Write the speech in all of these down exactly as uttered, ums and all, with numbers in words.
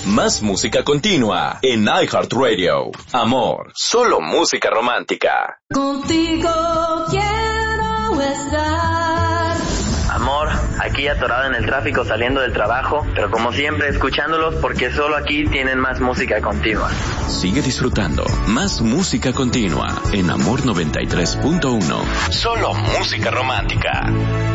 Más música continua en iHeartRadio. Amor, solo música romántica. Contigo quiero estar. Amor, aquí atorado en el tráfico saliendo del trabajo, pero como siempre escuchándolos porque solo aquí tienen más música continua. Sigue disfrutando más música continua en Amor noventa y tres punto uno. Solo música romántica.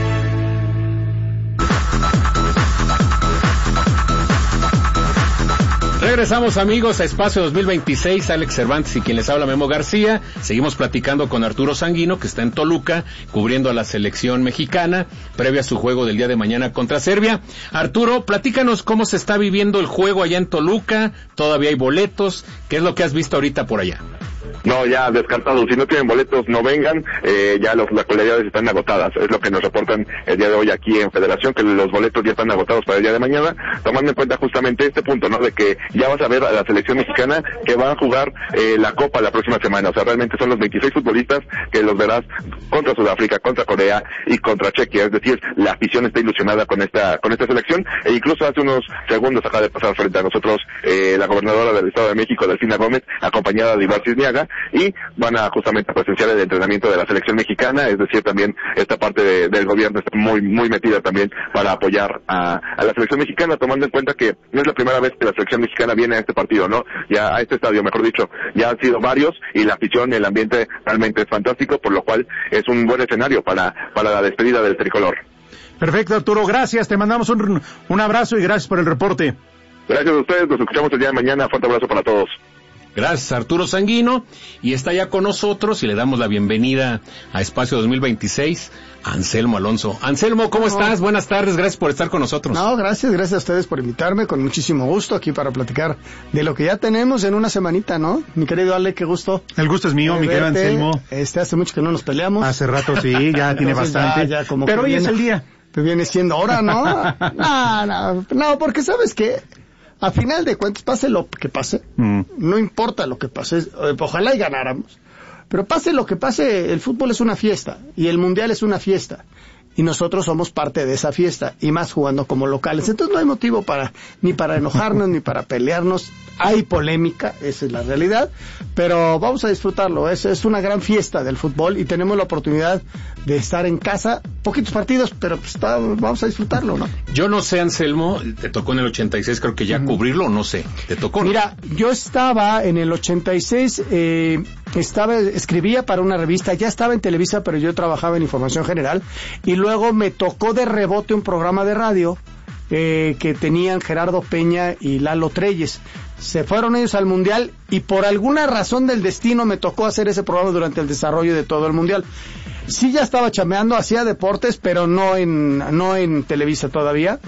Regresamos, amigos, a Espacio dos mil veintiséis. Alex Cervantes y quien les habla, Memo García. Seguimos platicando con Arturo Sanguino, que está en Toluca, cubriendo a la selección mexicana, previa a su juego del día de mañana contra Serbia. Arturo, platícanos cómo se está viviendo el juego allá en Toluca. ¿Todavía hay boletos? ¿Qué es lo que has visto ahorita por allá? No, ya descartado. Si no tienen boletos, no vengan. Eh, ya los, las colectividades están agotadas. Es lo que nos reportan el día de hoy aquí en Federación, que los boletos ya están agotados para el día de mañana, tomando en cuenta justamente este punto, ¿no? De que ya vas a ver a la selección mexicana que va a jugar eh, la Copa la próxima semana. O sea, realmente son los veintiséis futbolistas que los verás contra Sudáfrica, contra Corea y contra Chequia. Es decir, la afición está ilusionada con esta con esta selección. E incluso hace unos segundos acaba de pasar frente a nosotros eh, la gobernadora del Estado de México, Delfina Gómez, acompañada de Ibar Cisniaga, y van a justamente a presenciar el entrenamiento de la selección mexicana. Es decir, también esta parte de, del gobierno está muy muy metida también para apoyar a, a la selección mexicana, tomando en cuenta que no es la primera vez que la selección mexicana viene a este partido, ¿no? Ya a este estadio, mejor dicho, ya han sido varios, y la afición, el ambiente realmente es fantástico, por lo cual es un buen escenario para, para la despedida del tricolor. Perfecto, Arturo, gracias, te mandamos un, un abrazo y gracias por el reporte. Gracias a ustedes, nos escuchamos el día de mañana, fuerte abrazo para todos. Gracias, Arturo Sanguino, y está ya con nosotros y le damos la bienvenida a Espacio dos mil veintiséis, Anselmo Alonso. Anselmo, ¿cómo no. estás? Buenas tardes, gracias por estar con nosotros. No, gracias, gracias a ustedes por invitarme, con muchísimo gusto aquí para platicar de lo que ya tenemos en una semanita, ¿no? Mi querido Ale, qué gusto. El gusto es mío, eh, mi querido Anselmo. Este, hace mucho que no nos peleamos. Hace rato sí, ya tiene bastante. Ya, ya como Pero hoy viene, es el día. Pues viene siendo hora, ¿no? no, no, no, porque ¿sabes qué? A final de cuentas, pase lo que pase, mm. no importa lo que pase, ojalá y ganáramos, pero pase lo que pase, el fútbol es una fiesta, y el mundial es una fiesta, y nosotros somos parte de esa fiesta, y más jugando como locales. Entonces no hay motivo para ni para enojarnos, ni para pelearnos. Hay polémica, esa es la realidad, pero vamos a disfrutarlo. Es, es una gran fiesta del fútbol, y tenemos la oportunidad de estar en casa, poquitos partidos, pero pues está, vamos a disfrutarlo, ¿no? Yo no sé, Anselmo, te tocó en el ochenta y seis, creo que ya uh-huh. cubrirlo, no sé, te tocó, ¿no? Mira, yo estaba en el ochenta y seis, eh, estaba, escribía para una revista, ya estaba en Televisa, pero yo trabajaba en Información General, y luego me tocó de rebote un programa de radio eh, que tenían Gerardo Peña y Lalo Treyes. Se fueron ellos al Mundial, y por alguna razón del destino me tocó hacer ese programa durante el desarrollo de todo el Mundial. Sí, ya estaba chameando, hacía deportes, pero no en, no en Televisa todavía,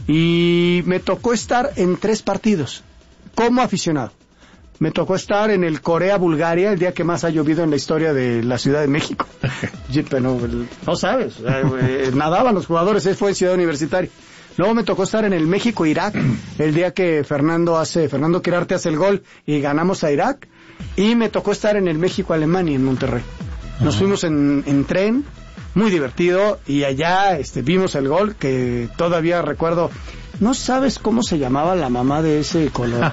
y me tocó estar en tres partidos como aficionado. Me tocó estar en el Corea-Bulgaria, el día que más ha llovido en la historia de la Ciudad de México. Pero no sabes, nadaban los jugadores, fue en Ciudad Universitaria. Luego me tocó estar en el México-Irak, el día que Fernando hace, Fernando Quirarte hace el gol y ganamos a Irak. Y me tocó estar en el México-Alemania, en Monterrey. Nos uh-huh. fuimos en, en tren, muy divertido, y allá este, vimos el gol, que todavía recuerdo. ¿No sabes cómo se llamaba la mamá de ese color?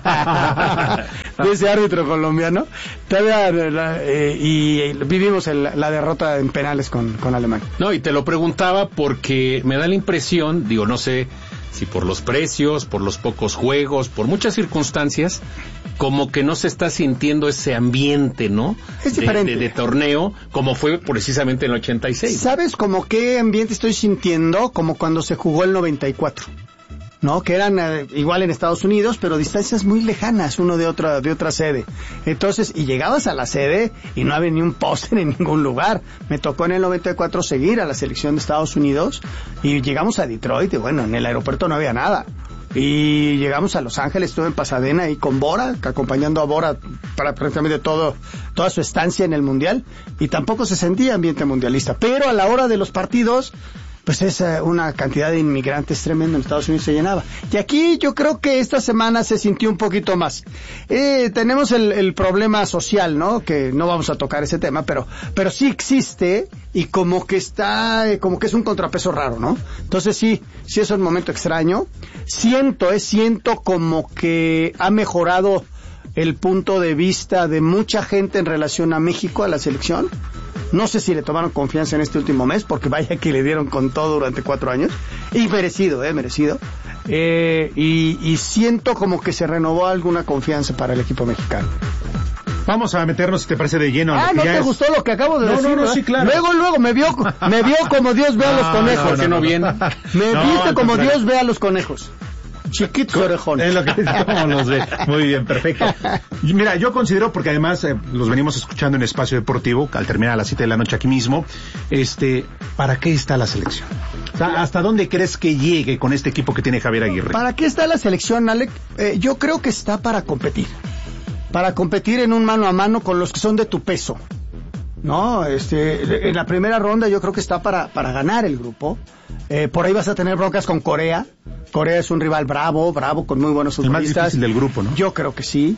de ese árbitro colombiano? Todavía, la, eh, y vivimos el, la derrota en penales con, con Alemania. No, y te lo preguntaba porque me da la impresión, digo, no sé si por los precios, por los pocos juegos, por muchas circunstancias, como que no se está sintiendo ese ambiente, ¿no? Es diferente. De, de, de torneo, como fue precisamente en el ochenta y seis. ¿Sabes como qué ambiente estoy sintiendo? Como cuando se jugó el noventa y cuatro. ¿No? Que eran eh, igual en Estados Unidos, pero distancias muy lejanas uno de otra de otra sede. Entonces, y llegabas a la sede y no había ni un póster en ningún lugar. Me tocó en el noventa y cuatro seguir a la selección de Estados Unidos, y llegamos a Detroit, y bueno, en el aeropuerto no había nada. Y llegamos a Los Ángeles, estuve en Pasadena ahí con Bora, acompañando a Bora para prácticamente todo, toda su estancia en el Mundial, y tampoco se sentía ambiente mundialista. Pero a la hora de los partidos, pues es uh, una cantidad de inmigrantes tremenda. En Estados Unidos se llenaba. Y aquí yo creo que esta semana se sintió un poquito más. Eh, tenemos el, el problema social, ¿no? Que no vamos a tocar ese tema, pero, pero sí existe y como que está, eh, como que es un contrapeso raro, ¿no? Entonces sí, sí es un momento extraño. Siento, eh, siento como que ha mejorado el punto de vista de mucha gente en relación a México, a la selección. No sé si le tomaron confianza en este último mes, porque vaya que le dieron con todo durante cuatro años. Y merecido, eh, merecido. Eh, y, y siento como que se renovó alguna confianza para el equipo mexicano. Vamos a meternos, si te parece, de lleno. Ah, ¿no te es... gustó lo que acabo de no, decir? No, no, no, sí, claro. Luego, luego, me vio, me vio como Dios ve a los conejos. ¿Por qué no viene? Me no, viste como contrario. Dios ve a los conejos. Chiquitos orejones. Es lo que como los ve. Muy bien, perfecto. Mira, yo considero, porque además eh, los venimos escuchando en Espacio Deportivo, al terminar a las siete de la noche aquí mismo, este, ¿para qué está la selección? O sea, ¿hasta dónde crees que llegue con este equipo que tiene Javier Aguirre? ¿Para qué está la selección, Alec? Eh, yo creo que está para competir. Para competir en un mano a mano con los que son de tu peso. No, este, en la primera ronda yo creo que está para, para ganar el grupo. Eh, por ahí vas a tener broncas con Corea. Corea es un rival bravo, bravo, con muy buenos futbolistas. El más difícil del grupo, ¿no? Yo creo que sí.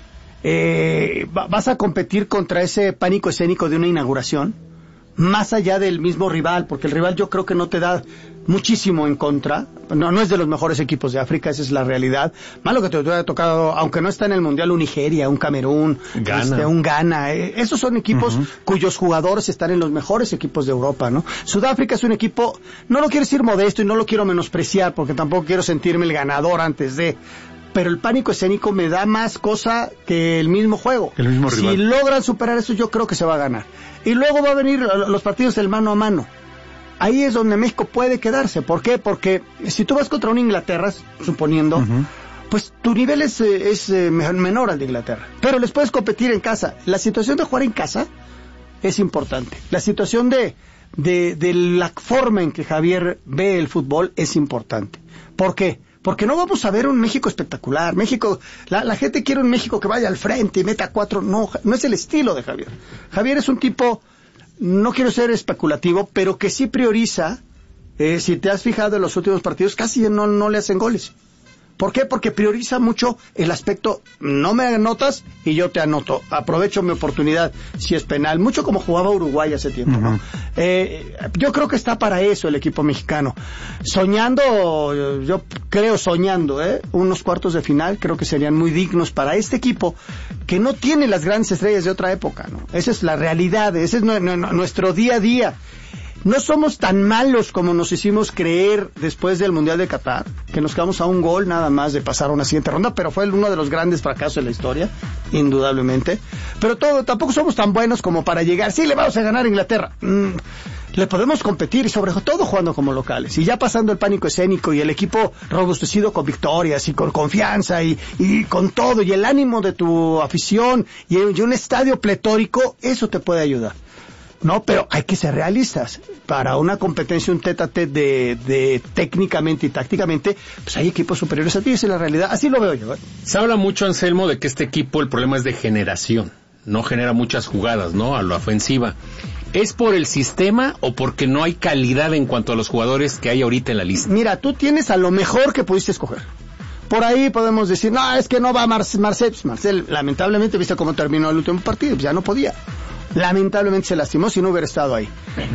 Eh, vas a competir contra ese pánico escénico de una inauguración, más allá del mismo rival, porque el rival yo creo que no te da muchísimo en contra. No, no es de los mejores equipos de África, esa es la realidad. Malo que te haya tocado, aunque no está en el Mundial, un Nigeria, un Camerún, Ghana. Este, un Ghana. Eh, esos son equipos uh-huh. cuyos jugadores están en los mejores equipos de Europa, ¿no? Sudáfrica es un equipo, no lo quiero decir modesto y no lo quiero menospreciar, porque tampoco quiero sentirme el ganador antes de... Pero el pánico escénico me da más cosa que el mismo juego. El mismo rival. Si logran superar eso, yo creo que se va a ganar. Y luego va a venir los partidos del mano a mano. Ahí es donde México puede quedarse. ¿Por qué? Porque si tú vas contra una Inglaterra, suponiendo, uh-huh. pues tu nivel es, es menor al de Inglaterra. Pero les puedes competir en casa. La situación de jugar en casa es importante. La situación de, de, de la forma en que Javier ve el fútbol es importante. ¿Por qué? Porque no vamos a ver un México espectacular. México, la, la gente quiere un México que vaya al frente y meta cuatro. No, no es el estilo de Javier. Javier es un tipo, no quiero ser especulativo, pero que sí prioriza, eh, si te has fijado en los últimos partidos, casi no, no le hacen goles. ¿Por qué? Porque prioriza mucho el aspecto, no me anotas y yo te anoto. Aprovecho mi oportunidad si es penal. Mucho como jugaba Uruguay hace tiempo, ¿no? Uh-huh. Eh, yo creo que está para eso el equipo mexicano. Soñando, yo creo soñando, ¿eh? Unos cuartos de final creo que serían muy dignos para este equipo que no tiene las grandes estrellas de otra época, ¿no? Esa es la realidad, ese es no, no, nuestro día a día. No somos tan malos como nos hicimos creer después del Mundial de Qatar, que nos quedamos a un gol nada más de pasar a una siguiente ronda, pero fue uno de los grandes fracasos de la historia, indudablemente. Pero todo, tampoco somos tan buenos como para llegar, sí, le vamos a ganar a Inglaterra. Mm, le podemos competir y sobre todo jugando como locales. Y ya pasando el pánico escénico y el equipo robustecido con victorias y con confianza y, y con todo, y el ánimo de tu afición y, y un estadio pletórico, eso te puede ayudar. No, pero hay que ser realistas. Para una competencia, un tete a tete de, de técnicamente y tácticamente, pues hay equipos superiores a ti, esa es la realidad. Así lo veo yo, ¿eh? Se habla mucho, Anselmo, de que este equipo, el problema es de generación. No genera muchas jugadas, ¿no? A la ofensiva. ¿Es por el sistema o porque no hay calidad en cuanto a los jugadores que hay ahorita en la lista? Mira, tú tienes a lo mejor que pudiste escoger. Por ahí podemos decir, no, es que no va Mar- Marcel. Marcel, lamentablemente, viste cómo terminó el último partido, pues ya no podía. Lamentablemente se lastimó si no hubiera estado ahí.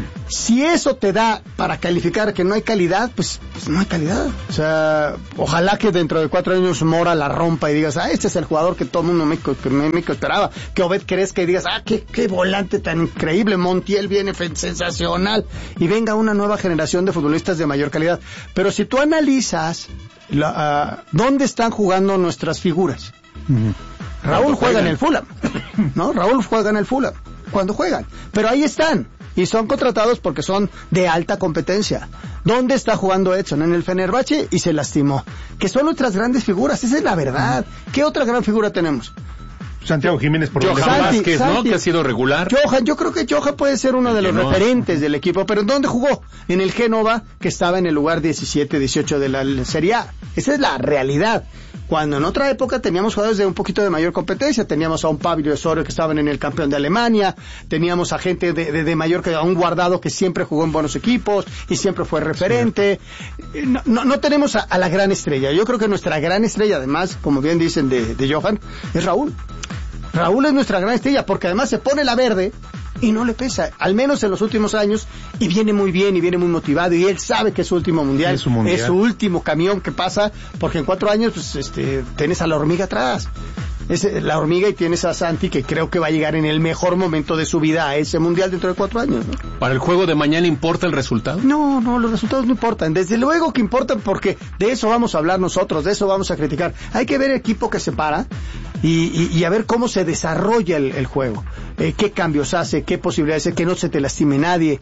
Si eso te da para calificar que no hay calidad, pues, pues no hay calidad. O sea, ojalá que dentro de cuatro años Mora la rompa y digas, ah, este es el jugador que todo el mundo México, que México esperaba. Que Obed crezca y digas, ah, qué, qué volante tan increíble, Montiel viene sensacional. Y venga una nueva generación de futbolistas de mayor calidad. Pero si tú analizas la, uh, dónde están jugando nuestras figuras. Uh-huh. Raúl juega en el Fulham, ¿no? Raúl juega en el Fulham. Cuando juegan, pero ahí están y son contratados porque son de alta competencia. ¿Dónde está jugando Edson? En el Fenerbahce y se lastimó. Que son nuestras grandes figuras, esa es la verdad. ¿Qué otra gran figura tenemos? Santiago Jiménez, por Johan Santi, Vázquez, Santi, ¿no? Que ha sido regular. Johan, yo creo que Johan puede ser uno de los no. referentes del equipo, pero ¿en dónde jugó? En el Génova, que estaba en el lugar diecisiete, dieciocho de la Serie A. Esa es la realidad. Cuando en otra época teníamos jugadores de un poquito de mayor competencia, teníamos a un Pablo Osorio que estaban en el campeón de Alemania, teníamos a gente de, de, de mayor, a un Guardado que siempre jugó en buenos equipos y siempre fue referente. No, no, no tenemos a, a la gran estrella. Yo creo que nuestra gran estrella, además, como bien dicen de, de Johan, es Raúl. Raúl es nuestra gran estrella porque además se pone la verde y no le pesa, al menos en los últimos años, y viene muy bien y viene muy motivado, y él sabe que es su último mundial, es su, mundial. Es su último camión que pasa, porque en cuatro años pues este tienes a la hormiga atrás. Es la hormiga y tienes a Santi, que creo que va a llegar en el mejor momento de su vida a ese mundial dentro de cuatro años, ¿no? ¿Para el juego de mañana importa el resultado? No, no, los resultados no importan. Desde luego que importan, porque de eso vamos a hablar nosotros, de eso vamos a criticar. Hay que ver el equipo que se para y, y, y a ver cómo se desarrolla el, el juego. Eh, qué cambios hace, qué posibilidades hace, que no se te lastime nadie.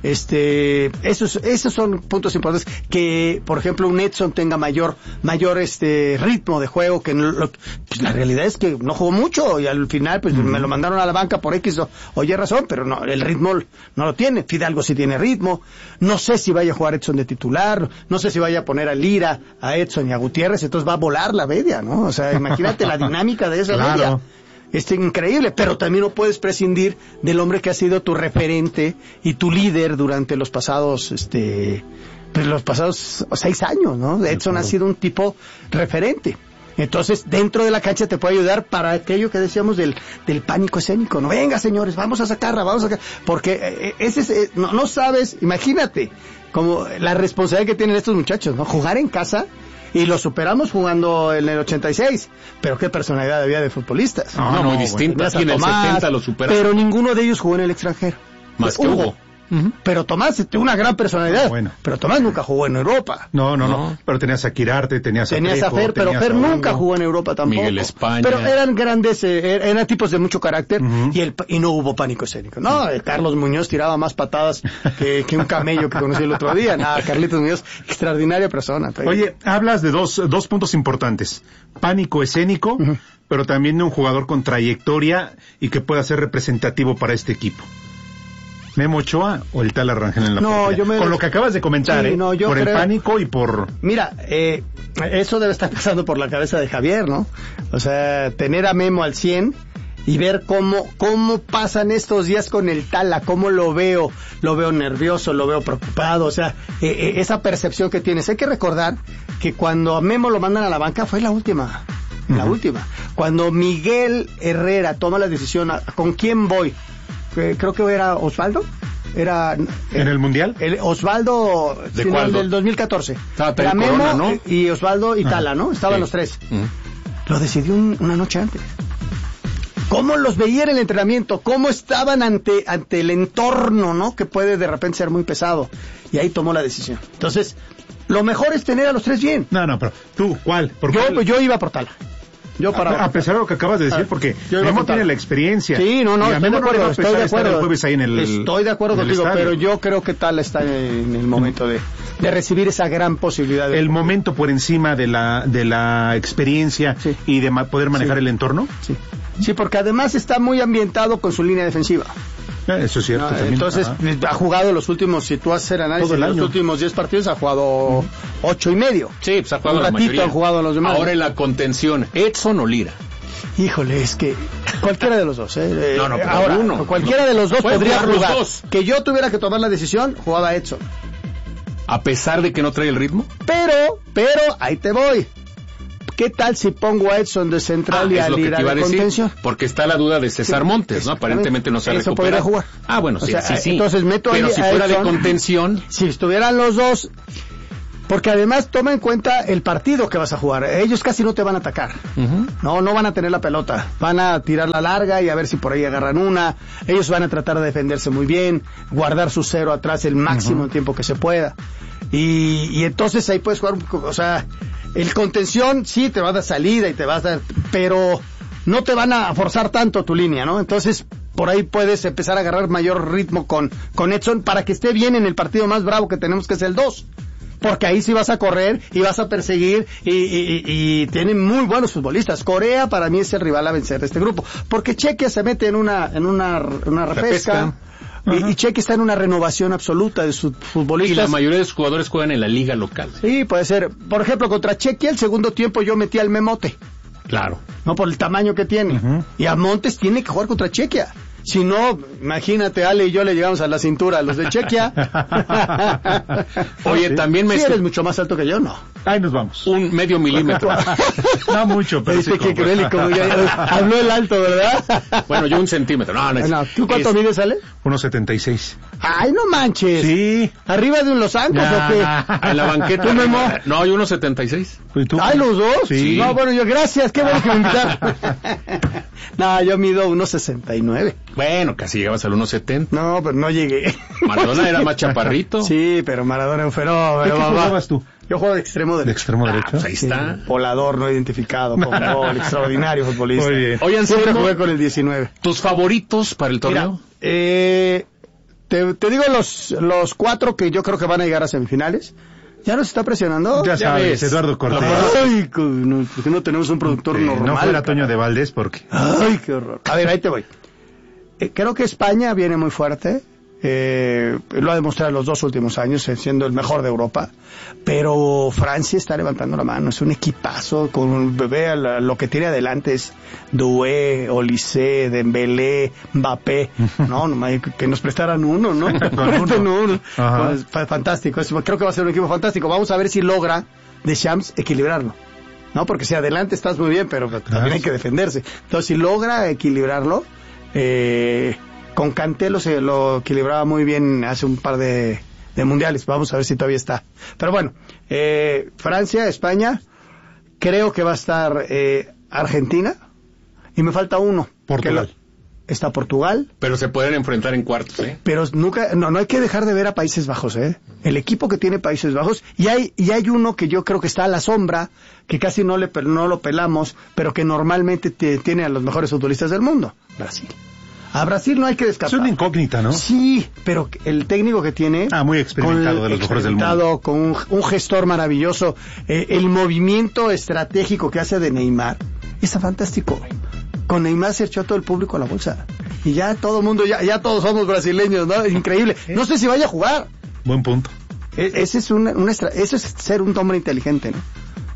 Este, esos, esos son puntos importantes. Que, por ejemplo, un Edson tenga mayor, mayor este ritmo de juego. Que no, lo, pues la realidad es que no jugó mucho y al final pues mm. me lo mandaron a la banca por X o, o Y razón, pero no, el ritmo no lo tiene. Fidalgo sí tiene ritmo. No sé si vaya a jugar Edson de titular, no sé si vaya a poner a Lira, a Edson y a Gutiérrez, entonces va a volar la media, ¿no? O sea, imagínate la dinámica de esa claro. media. Es increíble, pero también no puedes prescindir del hombre que ha sido tu referente y tu líder durante los pasados, este, pues los pasados seis años, ¿no? Edson ha sido un tipo referente. Entonces, dentro de la cancha te puede ayudar para aquello que decíamos del, del pánico escénico, ¿no? Venga, señores, vamos a sacarla, vamos a sacar, porque ese es, eh, no, no sabes, imagínate, como la responsabilidad que tienen estos muchachos, ¿no? Jugar en casa. Y lo superamos jugando en el ochenta y seis, pero qué personalidad había de futbolistas. No, no, muy distinta. Bueno, en el setenta lo superamos. Pero ninguno de ellos jugó en el extranjero. Más que Hugo. Uh-huh. Pero Tomás tiene una gran personalidad. Ah, bueno. Pero Tomás nunca jugó en Europa. No, no, no. no. Pero tenías a Quirarte, tenías a Tenías Trejo, a Fer, pero Fer a nunca jugó en Europa tampoco. Miguel España. Pero eran grandes, eh, eran tipos de mucho carácter uh-huh. y, el, y no hubo pánico escénico. No, eh, Carlos Muñoz tiraba más patadas que, que un camello que conocí el otro día. Nada, Carlitos Muñoz, extraordinaria persona. Pero... Oye, hablas de dos, dos puntos importantes. Pánico escénico, uh-huh. pero también de un jugador con trayectoria y que pueda ser representativo para este equipo. ¿Memo Ochoa o el tal Rangel en la no, portería? Yo me... Con lo que acabas de comentar, sí, ¿eh? No, yo por creo... el pánico y por... Mira, eh, eso debe estar pasando por la cabeza de Javier, ¿no? O sea, tener a Memo al cien y ver cómo cómo pasan estos días con el Tala, cómo lo veo, lo veo nervioso, lo veo preocupado, o sea, eh, eh, esa percepción que tienes. Hay que recordar que cuando a Memo lo mandan a la banca fue la última, uh-huh. la última. Cuando Miguel Herrera toma la decisión, ¿con quién voy? Creo que era Osvaldo. Era en el, el mundial. El Osvaldo ¿De final cuál? del dos mil catorce. Estaba era Memo, Corona, ¿no? Y Osvaldo y Tala, ah, ¿no? Estaban sí. los tres. Uh-huh. Lo decidió un, una noche antes. Cómo los veía en el entrenamiento, cómo estaban ante ante el entorno, ¿no? Que puede de repente ser muy pesado. Y ahí tomó la decisión. Entonces, lo mejor es tener a los tres bien. No, no, pero tú, ¿cuál? ¿Por yo, cuál? Pues yo iba por Tala. Yo para... A pesar de lo que acabas de decir, porque Memo tiene la experiencia. Sí, no, no, estoy de acuerdo, estoy de acuerdo. El jueves ahí en el, estoy de acuerdo contigo, estadio. Pero yo creo que Tala está en el momento de, de recibir esa gran posibilidad. De... El momento por encima de la de la experiencia sí. y de ma- poder manejar sí. el entorno. Sí. Sí, porque además está muy ambientado con su línea defensiva. Eso es cierto. No, también. Entonces, Ajá. ha jugado los últimos, si tú haces el análisis, Todo el los año. últimos diez partidos ha jugado uh-huh. ocho y medio. Sí, pues ha jugado un la ratito mayoría. han jugado los demás. Ahora en la contención, Edson o Lira. Híjole, es que cualquiera de los dos, ¿eh? No, no, pero ahora, uno. cualquiera de los dos podría jugar. jugar. Los dos. Que yo tuviera que tomar la decisión, jugaba Edson. A pesar de que no trae el ritmo. Pero, pero, ahí te voy. ¿Qué tal si pongo a Edson de central ah, y a Lira de contención? Porque está la duda de César sí, Montes, ¿no? Aparentemente no se ha recuperado. Eso podría jugar. Ah, bueno, o sí, sea, sí, sí. Entonces meto Pero si fuera Edson, de contención... Si estuvieran los dos... Porque además toma en cuenta el partido que vas a jugar. Ellos casi no te van a atacar. Uh-huh. No, no van a tener la pelota. Van a tirar la larga y a ver si por ahí agarran una. Ellos van a tratar de defenderse muy bien, guardar su cero atrás el máximo uh-huh. tiempo que se pueda. Y, y entonces ahí puedes jugar un poco, o sea, el contención sí te va a dar salida y te va a dar, pero no te van a forzar tanto tu línea, ¿no? Entonces por ahí puedes empezar a agarrar mayor ritmo con, con Edson para que esté bien en el partido más bravo que tenemos, que es el dos. Porque ahí sí vas a correr y vas a perseguir y, y, y tienen muy buenos futbolistas. Corea para mí es el rival a vencer de este grupo. Porque Chequia se mete en una en una, una repesca. repesca. Y, y Chequia está en una renovación absoluta de sus futbolistas. Y la mayoría de sus jugadores juegan en la liga local. Sí, puede ser. Por ejemplo, contra Chequia, el segundo tiempo yo metí al Memote. Claro. No, por el tamaño que tiene. Uh-huh. Y a Montes tiene que jugar contra Chequia. Si no, imagínate, Ale y yo le llegamos a la cintura a los de Chequia. Oye, ¿Sí? también me... Si eres mucho más alto que yo, no. Ahí nos vamos. Un medio milímetro. No mucho, pero Dice sí que como... cruel y como ya, habló el alto, ¿verdad? Bueno, yo un centímetro. No, no, es, no, ¿tú cuánto es... mides, Ale? uno setenta y seis. Ay, no manches. Sí. ¿Arriba de un Los Ancos o qué? En la banqueta. ¿Tú, Memo? No, yo uno setenta y seis. ¿Y tú? Ay, ¿los dos? Sí. No, bueno, yo, gracias, qué bueno que me invitaron. No, yo mido uno sesenta y nueve. Bueno, casi llegabas al uno setenta. No, pero no llegué. Maradona era más chaparrito. Sí, pero Maradona era un fenómeno. ¿De qué jugabas tú? Yo juego de extremo derecho. ¿De extremo derecho? Ah, pues ahí está. Sí, volador no identificado, con gol, extraordinario futbolista. Muy bien. Oye, siempre Anselmo, jugué con el diecinueve. ¿Tus favoritos para el torneo? Mira, eh, te, te digo los, los cuatro que yo creo que van a llegar a semifinales. ¿Ya nos está presionando? Ya, ya sabes, ves. Eduardo Cortés. Ay, no, ¿por qué no tenemos un productor Eh, normal? No fuera Toño de Valdés porque... Ay, qué horror. A ver, ahí te voy. Eh, creo que España viene muy fuerte. Eh, lo ha demostrado en los dos últimos años, eh, siendo el mejor de Europa. Pero Francia está levantando la mano. Es un equipazo. Con un bebé, lo que tiene adelante es Doué, Olise, Dembélé, Mbappé. No, no, que nos prestaran uno, ¿no? Presten uno. Pues, fantástico. Es, creo que va a ser un equipo fantástico. Vamos a ver si logra Deschamps equilibrarlo. No, porque si adelante estás muy bien, pero también hay que defenderse. Entonces, si logra equilibrarlo, eh, con Kanté lo, se, lo equilibraba muy bien hace un par de, de mundiales. Vamos a ver si todavía está. Pero bueno, eh, Francia, España, creo que va a estar eh, Argentina, y me falta uno. Portugal. Lo, está Portugal. Pero se pueden enfrentar en cuartos, ¿eh? Pero nunca, no, no hay que dejar de ver a Países Bajos, ¿eh? El equipo que tiene Países Bajos, y hay, y hay uno que yo creo que está a la sombra, que casi no le, no lo pelamos, pero que normalmente te, tiene a los mejores futbolistas del mundo. Brasil. A Brasil no hay que descartar. Es una incógnita, ¿no? Sí, pero el técnico que tiene... Ah, muy experimentado, con, de los mejores del mundo. Con un, un gestor maravilloso. Eh, el movimiento estratégico que hace de Neymar es fantástico. Con Neymar se echó a todo el público a la bolsa. Y ya todo el mundo, ya, ya todos somos brasileños, ¿no? Increíble. No sé si vaya a jugar. Buen punto. E- ese es una, una estra- eso es ser un hombre inteligente, ¿no?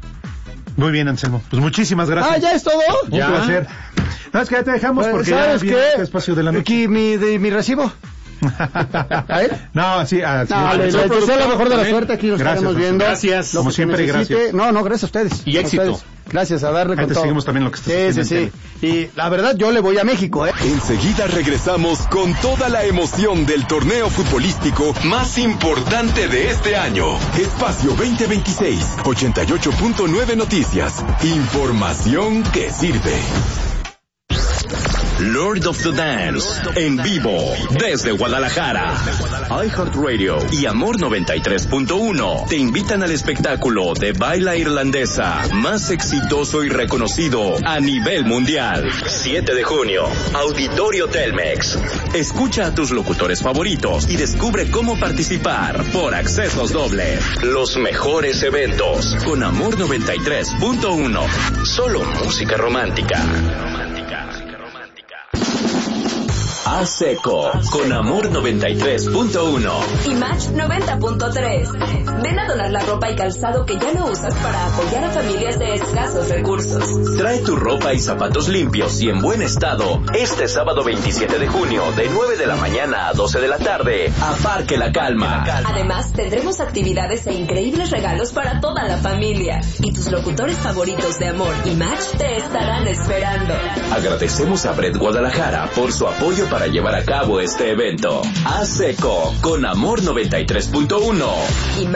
Muy bien, Anselmo. Pues muchísimas gracias. Ah, ¿ya es todo? Un Ya. placer. No, es que ya te dejamos Bueno, porque ¿sabes ya viene qué? este espacio de la noche. Aquí mi, de, mi recibo. ¿A él? No, sí, así No, es. les les deseo la mejor de la suerte, aquí nos Gracias, estaremos viendo. gracias. Lo Como que se siempre, necesite. gracias. No, no, gracias a ustedes. Y A éxito. ustedes. Gracias, a darle Ahí con te todo. seguimos también lo que estás Sí, haciendo sí, en sí. Y la verdad, yo le voy a México, ¿eh? Enseguida regresamos con toda la emoción del torneo futbolístico más importante de este año. Espacio veinte veintiséis, ochenta y ocho punto nueve Noticias. Información que sirve. Lord of the Dance, en vivo, desde Guadalajara. iHeartRadio y Amor noventa y tres punto uno te invitan al espectáculo de baila irlandesa más exitoso y reconocido a nivel mundial. siete de junio, Auditorio Telmex. Escucha a tus locutores favoritos y descubre cómo participar por accesos dobles. Los mejores eventos con Amor noventa y tres punto uno. Solo música romántica. A seco, con Amor noventa y tres punto uno. Y Match noventa punto tres. Ven a donar la ropa y calzado que ya no usas para apoyar a familias de escasos recursos. Trae tu ropa y zapatos limpios y en buen estado este sábado veintisiete de junio de nueve de la mañana a doce de la tarde a Parque La Calma. Además, tendremos actividades e increíbles regalos para toda la familia. Y tus locutores favoritos de Amor y Match te estarán esperando. Agradecemos a Bred Guadalajara por su apoyo para llevar a cabo este evento. A seco, con Amor noventa y tres punto uno. Y Match